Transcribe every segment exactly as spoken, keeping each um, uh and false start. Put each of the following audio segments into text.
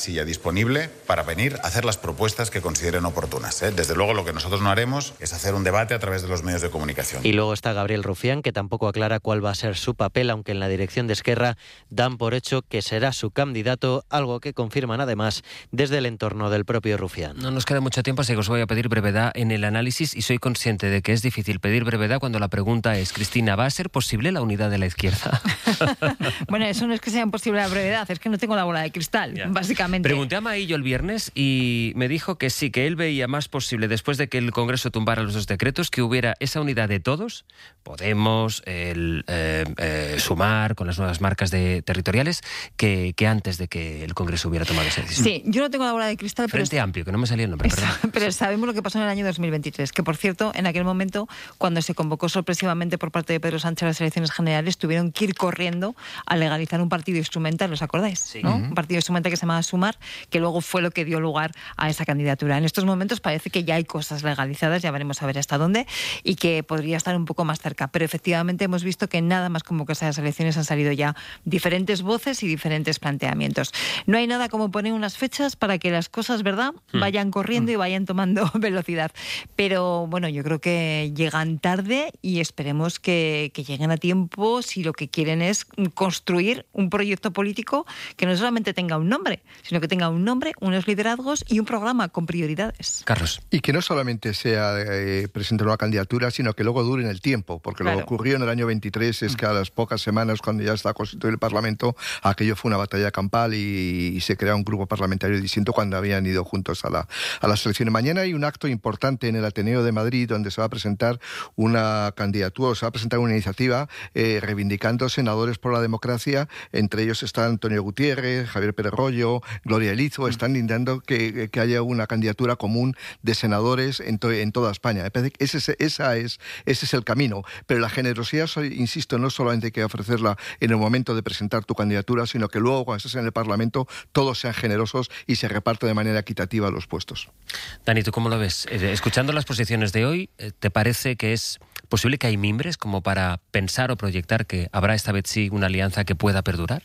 silla disponible para venir a hacer las propuestas que consideren oportunas, ¿eh? Desde luego, lo que nosotros no haremos es hacer un debate a través de los medios de comunicación. Y luego está Gabriel Rufián, que tampoco aclara cuál va a ser su papel, aunque en la dirección de Esquerra dan por hecho que será su candidato, algo que confirman además desde el entorno del propio Rufián. No nos queda mucho tiempo, así que os voy a pedir brevedad en el análisis, y soy consciente de que es difícil pedir brevedad cuando la pregunta es: Cristina, ¿va a ser posible la unidad de la izquierda? Bueno, eso no es que sea imposible la brevedad, es que no tengo la bola de cristal, yeah. básicamente. Pregunté a Maillo el viernes y me dijo que sí, que él veía más posible, después de que el Congreso tumbara los dos decretos, que hubiera esa unidad de todos, Podemos, el eh, eh, Sumar, con las nuevas marcas de territoriales, que, que antes de que el Congreso hubiera tomado esa decisión. Sí, yo no tengo la bola de cristal, pero... Frente Amplio, que no me salía el nombre, perdón. Pero sabemos lo que pasó en el año dos mil veintitrés, que por cierto, en aquel momento, cuando se convocó sorpresivamente por parte de Pedro Sánchez a las elecciones generales, tuvieron que ir corriendo a legalizar un partido instrumental, ¿os acordáis? Sí. ¿No? Uh-huh. Un partido instrumental que se llamaba Sumar, que luego fue lo que dio lugar a esa candidatura. En estos momentos parece que ya hay cosas legalizadas, ya veremos a ver hasta dónde, y que podría estar un poco más cerca. Pero efectivamente hemos visto que nada más convocarse a las elecciones han salido ya diferentes voces y diferentes planteamientos. No hay nada como poner unas fechas para que las cosas, ¿verdad?, mm. vayan corriendo mm. y vayan tomando velocidad. Pero bueno, yo creo que llegan tarde y esperemos que, que lleguen a tiempo si lo que quieren es construir un proyecto político que no solamente tenga un nombre, sino que tenga un nombre, unos liderazgos y un programa con prioridades. Carlos. Y que no solamente sea eh, presentar una candidatura, sino que luego dure en el tiempo, porque claro. lo que ocurrió en el año veintitrés es que a las pocas semanas, cuando ya está constituido el Parlamento, aquello fue una batalla campal y, y se crea un grupo parlamentario distinto cuando habían ido juntos a, la, a las elecciones. Mañana hay un acto importante en el Ateneo de Madrid donde se va a presentar una candidatura, o se va a presentar una iniciativa eh, reivindicando senadores por la democracia. Entre ellos está Antonio Gutiérrez, Javier Pérez Royo, Gloria Elizo. Están intentando que, que haya una candidatura común de senadores en, to, en toda España. Me parece que ese, esa es, ese es el camino. Pero la generosidad, insisto, no solamente hay que ofrecerla en el momento de presentar tu candidatura, sino que luego, cuando estés en el Parlamento, todos sean generosos y se repartan de manera equitativa los puestos. Dani, ¿tú cómo lo ves? Escuchando las posiciones de hoy, ¿te parece que es posible que hay mimbres como para pensar o proyectar que habrá esta vez sí una alianza que pueda perdurar?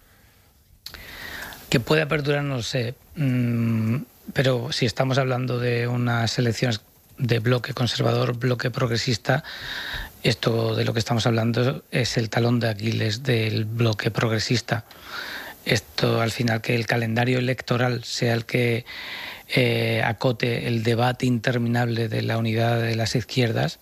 Que pueda perdurar no lo sé, mm, pero si estamos hablando de unas elecciones de bloque conservador, bloque progresista, esto de lo que estamos hablando es el talón de Aquiles del bloque progresista. Esto, al final, que el calendario electoral sea el que eh, acote el debate interminable de la unidad de las izquierdas,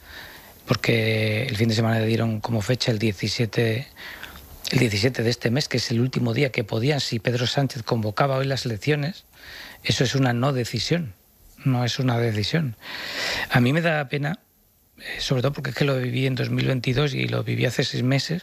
porque el fin de semana dieron como fecha el diecisiete, el diecisiete de este mes, que es el último día que podían, si Pedro Sánchez convocaba hoy las elecciones. Eso es una no decisión, no es una decisión. A mí me da pena, sobre todo porque es que lo viví en dos mil veintidós y lo viví hace seis meses,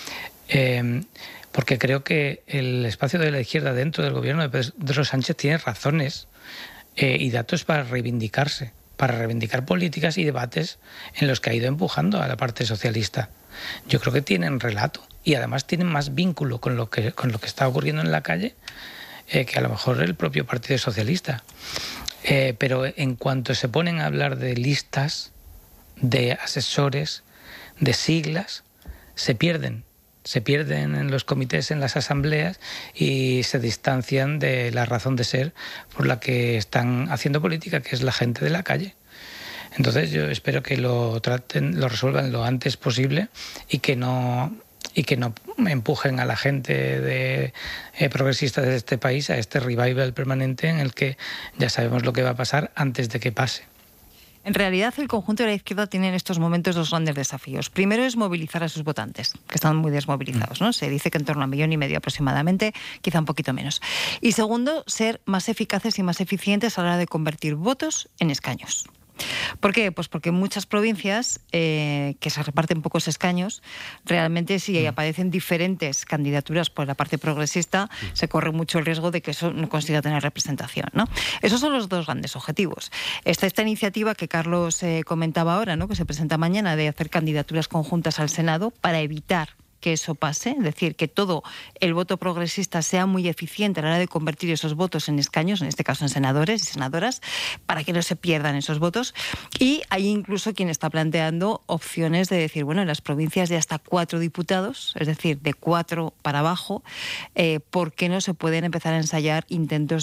eh, porque creo que el espacio de la izquierda dentro del gobierno de Pedro Sánchez tiene razones eh, y datos para reivindicarse, para reivindicar políticas y debates en los que ha ido empujando a la parte socialista. Yo creo que tienen relato y además tienen más vínculo con lo que, con lo que está ocurriendo en la calle eh, que a lo mejor el propio Partido Socialista. Eh, pero en cuanto se ponen a hablar de listas, de asesores, de siglas, se pierden. Se pierden en los comités, en las asambleas y se distancian de la razón de ser por la que están haciendo política, que es la gente de la calle. Entonces yo espero que lo traten, lo resuelvan lo antes posible y que no y que no empujen a la gente de eh, progresista de este país a este revival permanente en el que ya sabemos lo que va a pasar antes de que pase. En realidad, el conjunto de la izquierda tiene en estos momentos dos grandes desafíos. Primero es movilizar a sus votantes, que están muy desmovilizados, ¿no? Se dice que en torno a un millón y medio aproximadamente, quizá un poquito menos. Y segundo, ser más eficaces y más eficientes a la hora de convertir votos en escaños. ¿Por qué? Pues porque en muchas provincias eh, que se reparten pocos escaños, realmente si mm. aparecen diferentes candidaturas por la parte progresista, mm. se corre mucho el riesgo de que eso no consiga tener representación, ¿no? Esos son los dos grandes objetivos. Está esta iniciativa que Carlos eh, comentaba ahora, ¿no?, que se presenta mañana, de hacer candidaturas conjuntas al Senado para evitar que eso pase, es decir, que todo el voto progresista sea muy eficiente a la hora de convertir esos votos en escaños, en este caso en senadores y senadoras, para que no se pierdan esos votos. Y hay incluso quien está planteando opciones de decir, bueno, en las provincias de hasta cuatro diputados, es decir, de cuatro para abajo, eh, ¿por qué no se pueden empezar a ensayar intentos